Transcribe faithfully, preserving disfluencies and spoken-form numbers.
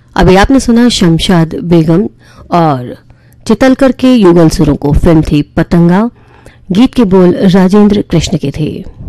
अभी आपने सुना शमशाद बेगम और चितलकर के युगल सुरों को। फिल्म थी पतंगा। गीत के बोल राजेंद्र कृष्ण के थे।